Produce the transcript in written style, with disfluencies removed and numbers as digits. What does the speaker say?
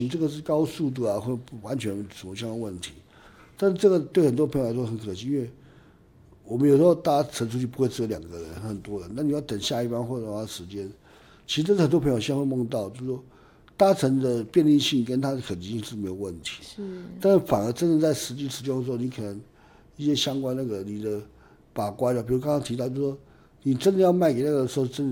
你这个是高速度啊，会完全什么相关问题。但这个对很多朋友来说很可惜，因为我们有时候搭乘出去不会只有2个人，很多人，那你要等下一班或者花时间。其实这是很多朋友现在会梦到，就是说搭乘的便利性跟它的可及性是没有问题， 是， 但是反而真的在实际使用的时候，你可能一些相关你的把关了，比如刚刚提到，就是说你真的要卖给那个时候，真的。